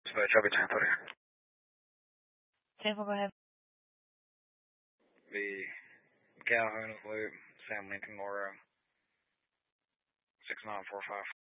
Chubby 1030. Sample, go ahead. The Calhoun Loop, Sam Lincoln, Laura, 6945.